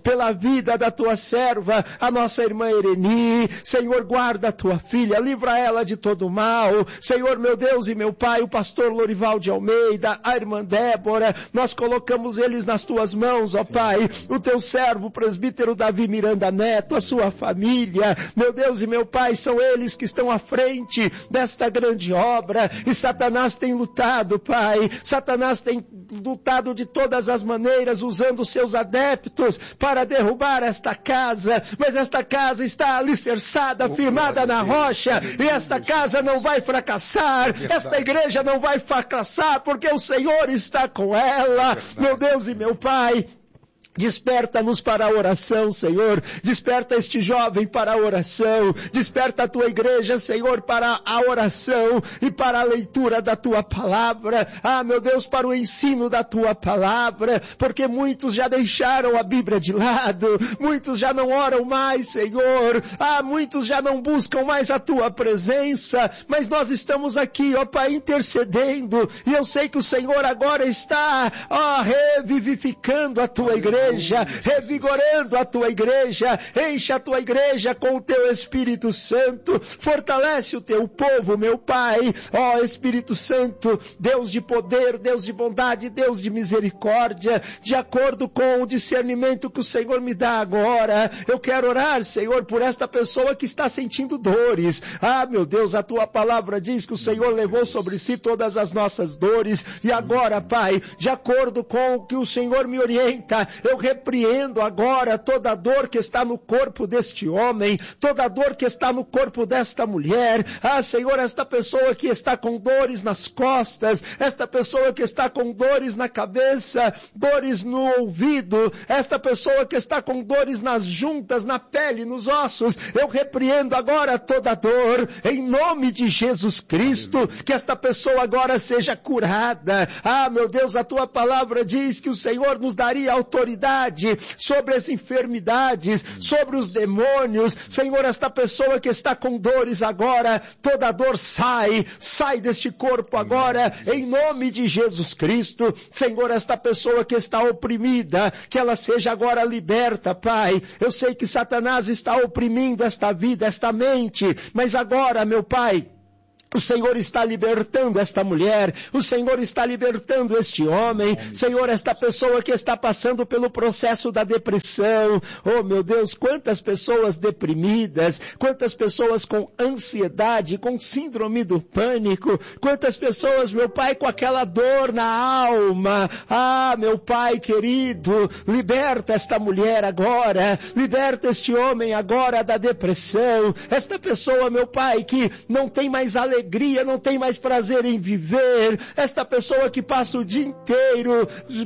pela vida da tua serva, a nossa irmã Ereni. Senhor, guarda a tua filha, livra ela de todo mal. Senhor, meu Deus e meu Pai, o pastor Lorival de Almeida, a irmã Débora, nós colocamos eles nas tuas mãos, ó Pai, o teu servo, o presbítero Davi Miranda Neto, a sua família, meu Deus e meu Pai, são eles que estão à frente desta grande obra, e Satanás tem lutado, Pai, Satanás tem lutado de todas as maneiras, usando seus adeptos para derrubar esta casa, mas esta casa está alicerçada, firmada na rocha, e esta casa não vai fracassar, esta igreja não vai fracassar, porque o Senhor está com ela, meu Deus e meu Pai. Desperta-nos para a oração, Senhor. Desperta este jovem para a oração. Desperta a tua igreja, Senhor, para a oração e para a leitura da tua palavra. Ah, meu Deus, para o ensino da tua palavra, porque muitos já deixaram a Bíblia de lado. Muitos já não oram mais, Senhor. Ah, muitos já não buscam mais a tua presença. Mas nós estamos aqui, ó Pai, intercedendo. E eu sei que o Senhor agora está, ó, revivificando a tua igreja. Revigorando a tua igreja, enche a tua igreja com o teu Espírito Santo, fortalece o teu povo, meu Pai, ó Espírito Santo, Deus de poder, Deus de bondade, Deus de misericórdia, de acordo com o discernimento que o Senhor me dá agora, eu quero orar, Senhor, por esta pessoa que está sentindo dores. Ah, meu Deus, a tua palavra diz que o Senhor levou sobre si todas as nossas dores, e agora, Pai, de acordo com o que o Senhor me orienta, eu repreendo agora toda a dor que está no corpo deste homem, toda a dor que está no corpo desta mulher. Ah, Senhor, esta pessoa que está com dores nas costas, esta pessoa que está com dores na cabeça, dores no ouvido, esta pessoa que está com dores nas juntas, na pele, nos ossos, eu repreendo agora toda a dor, em nome de Jesus Cristo, que esta pessoa agora seja curada. Ah, meu Deus, a tua palavra diz que o Senhor nos daria autoridade sobre as enfermidades, sobre os demônios. Senhor, esta pessoa que está com dores agora, toda a dor sai deste corpo agora, em nome de Jesus Cristo. Senhor, esta pessoa que está oprimida, que ela seja agora liberta, Pai. Eu sei que Satanás está oprimindo esta vida, esta mente, mas agora, meu Pai, o Senhor está libertando esta mulher, o Senhor está libertando este homem, Senhor, esta pessoa que está passando pelo processo da depressão. Oh, meu Deus, quantas pessoas deprimidas, quantas pessoas com ansiedade, com síndrome do pânico, quantas pessoas, meu Pai, com aquela dor na alma. Ah, meu Pai querido, liberta esta mulher agora, liberta este homem agora da depressão, esta pessoa, meu Pai, que não tem mais alegria, não tem mais prazer em viver, esta pessoa que passa o dia inteiro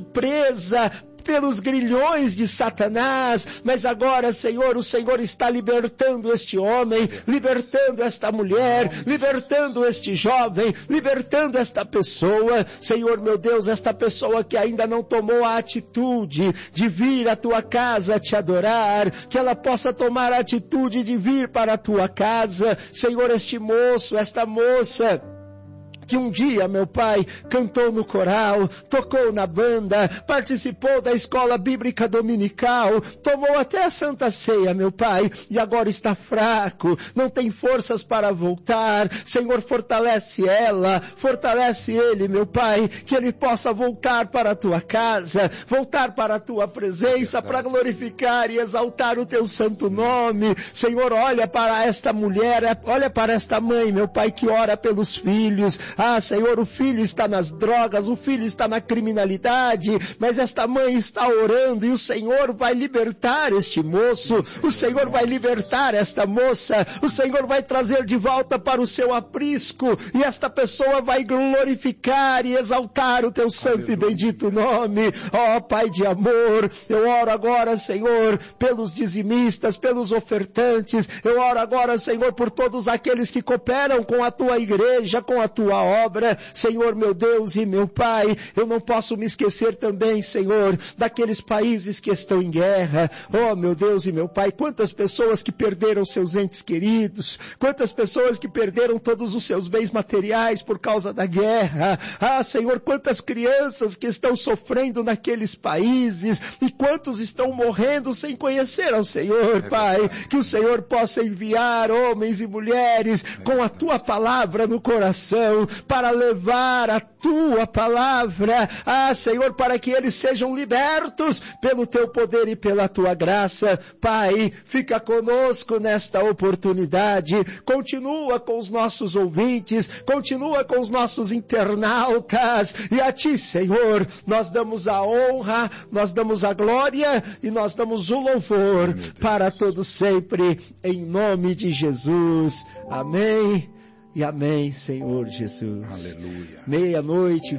presa pelos grilhões de Satanás, mas agora, Senhor, o Senhor está libertando este homem, libertando esta mulher, libertando este jovem, libertando esta pessoa. Senhor, meu Deus, esta pessoa que ainda não tomou a atitude de vir à tua casa te adorar, que ela possa tomar a atitude de vir para a tua casa. Senhor, este moço, esta moça, que um dia, meu Pai, cantou no coral, tocou na banda, participou da escola bíblica dominical, tomou até a Santa Ceia, meu Pai, e agora está fraco, não tem forças para voltar. Senhor, fortalece ela, fortalece ele, meu Pai, que ele possa voltar para a tua casa, voltar para a tua presença, para glorificar e exaltar o teu santo nome. Senhor, olha para esta mulher, olha para esta mãe, meu Pai, que ora pelos filhos. Ah, Senhor, o filho está nas drogas, o filho está na criminalidade, mas esta mãe está orando e o Senhor vai libertar este moço, o Senhor vai libertar esta moça, o Senhor vai trazer de volta para o seu aprisco e esta pessoa vai glorificar e exaltar o teu santo e bendito nome. Ó Pai de amor, eu oro agora, Senhor, pelos dizimistas, pelos ofertantes, eu oro agora, Senhor, por todos aqueles que cooperam com a tua igreja, com a tua obra. Senhor, meu Deus e meu Pai, eu não posso me esquecer também, Senhor, daqueles países que estão em guerra. Oh, meu Deus e meu Pai, quantas pessoas que perderam seus entes queridos, quantas pessoas que perderam todos os seus bens materiais por causa da guerra. Ah, Senhor, quantas crianças que estão sofrendo naqueles países e quantos estão morrendo sem conhecer ao Senhor, Pai. Que o Senhor possa enviar homens e mulheres com a Tua palavra no coração para levar a Tua palavra, Senhor, para que eles sejam libertos pelo Teu poder e pela Tua graça. Pai, fica conosco nesta oportunidade, continua com os nossos ouvintes, continua com os nossos internautas, e a Ti, Senhor, nós damos a honra, nós damos a glória e nós damos o louvor para todos sempre, em nome de Jesus. Amém. E amém, Senhor Jesus. Aleluia. 12:28,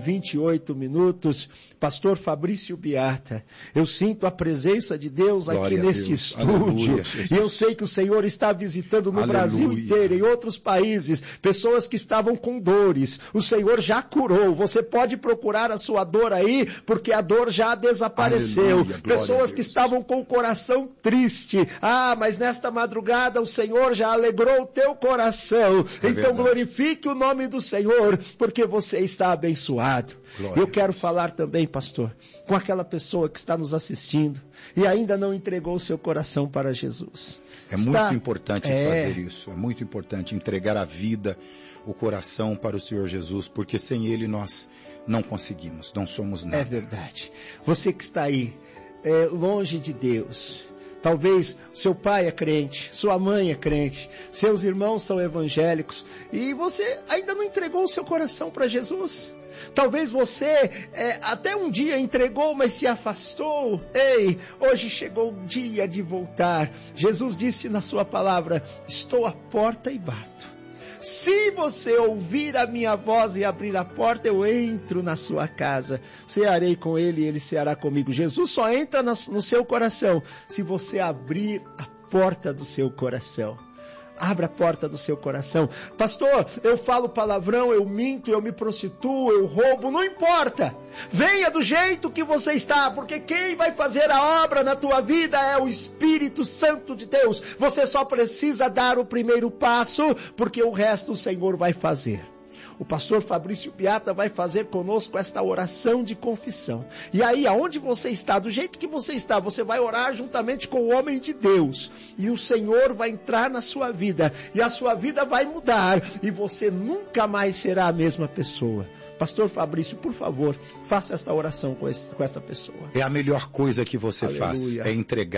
28 Pastor Fabrício Biata, eu sinto a presença de Deus aqui neste estúdio. Aleluia, e eu sei que o Senhor está visitando no Brasil inteiro, em outros países, pessoas que estavam com dores. O Senhor já curou. Você pode procurar a sua dor aí, porque a dor já desapareceu. Aleluia, pessoas que estavam com o coração triste. Mas nesta madrugada o Senhor já alegrou o teu coração. Então glorifique o nome do Senhor, porque você está abençoado. Eu quero falar também, pastor, com aquela pessoa que está nos assistindo e ainda não entregou o seu coração para Jesus. Muito importante fazer isso. É muito importante entregar a vida, o coração para o Senhor Jesus, porque sem Ele nós não conseguimos, não somos nada. É verdade. Você que está aí, longe de Deus, talvez seu pai é crente, sua mãe é crente, seus irmãos são evangélicos e você ainda não entregou o seu coração para Jesus. Talvez você até um dia entregou, mas se afastou. Ei, hoje chegou o dia de voltar. Jesus disse na sua palavra: estou à porta e bato. Se você ouvir a minha voz e abrir a porta, eu entro na sua casa. Cearei com ele e ele ceará comigo. Jesus só entra no seu coração se você abrir a porta do seu coração. Abra a porta do seu coração. Pastor, eu falo palavrão, eu minto, eu me prostituo, eu roubo, não importa. Venha do jeito que você está, porque quem vai fazer a obra na tua vida é o Espírito Santo de Deus. Você só precisa dar o primeiro passo, porque o resto o Senhor vai fazer. O pastor Fabrício Biata vai fazer conosco esta oração de confissão. E aí, aonde você está, do jeito que você está, você vai orar juntamente com o homem de Deus. E o Senhor vai entrar na sua vida. E a sua vida vai mudar. E você nunca mais será a mesma pessoa. Pastor Fabrício, por favor, faça esta oração com esta pessoa. É a melhor coisa que você faz, é entregar